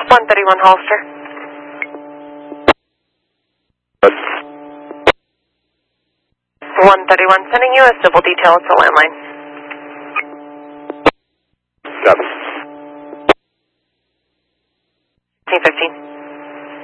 131 Hollister. 131, sending you a civil detail. It's a landline. Copy.